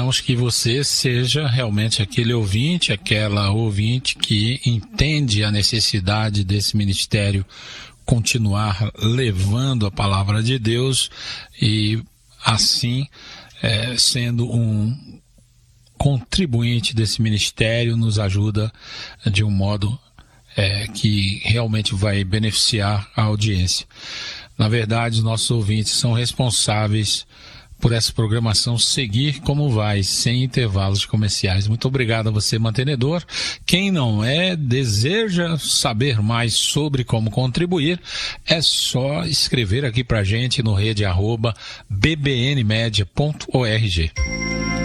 esperamos que você seja realmente aquele ouvinte, aquela ouvinte que entende a necessidade desse ministério continuar levando a palavra de Deus e assim sendo um contribuinte desse ministério, nos ajuda de um modo que realmente vai beneficiar a audiência. Na verdade, os nossos ouvintes são responsáveis por essa programação seguir como vai, sem intervalos comerciais. Muito obrigado a você, mantenedor. Quem não deseja saber mais sobre como contribuir, é só escrever aqui pra gente no rede @bbnmedia.org.